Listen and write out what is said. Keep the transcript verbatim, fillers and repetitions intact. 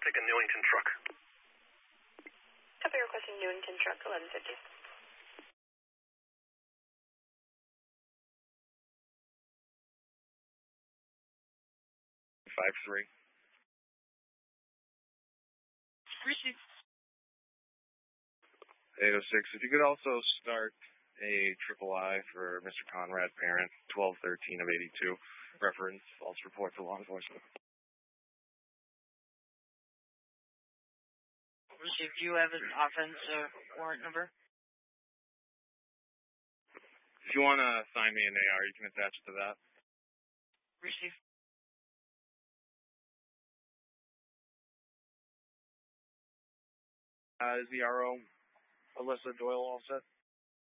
take a Newington truck. Copy, requesting Newington truck, eleven fifty. Five three. Receive. eight oh six. If you could also start a triple I for Mister Conrad Parent, twelve thirteen of eighty-two. Reference false report to law enforcement. Receive. Do you have an offense uh, warrant number? If you want to assign me an A R, you can attach it to that. Receive. Uh, is the R O Alyssa Doyle all set?